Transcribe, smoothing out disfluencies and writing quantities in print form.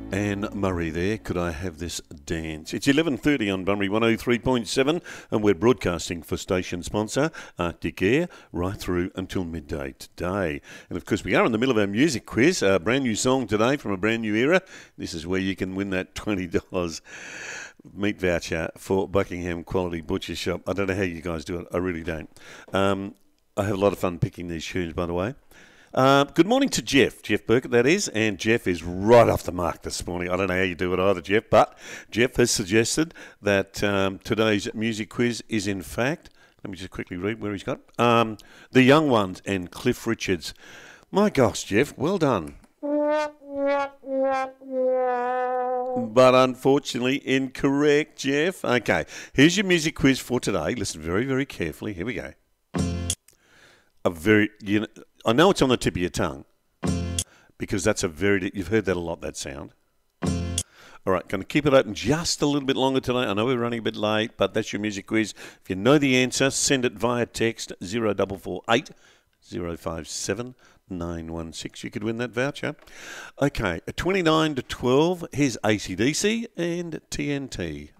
Anne Murray there, Could I Have This Dance? It's 11:30 on Bunbury 103.7 and we're broadcasting for station sponsor Arctic Air right through until midday today. And of course we are in the middle of our music quiz, a brand new song today from a brand new era. This is where you can win that $20 meat voucher for Buckingham Quality Butcher Shop. I don't know how you guys do it, I really don't. I have a lot of fun picking these tunes, by the way. Good morning to Jeff Burkett, that is, and Jeff is right off the mark this morning. I don't know how you do it either, Jeff, but Jeff has suggested that today's music quiz is in fact, let me just quickly read where he's got, The Young Ones and Cliff Richards. My gosh, Jeff, well done. But unfortunately incorrect, Jeff. Okay, here's your music quiz for today. Listen very, very carefully. Here we go. I know it's on the tip of your tongue because that's you've heard that a lot, that sound. All right, going to keep it open just a little bit longer today. I know we're running a bit late, but that's your music quiz. If you know the answer, send it via text 0448 057 916. You could win that voucher. Okay, at 29 to 12, here's AC/DC and TNT.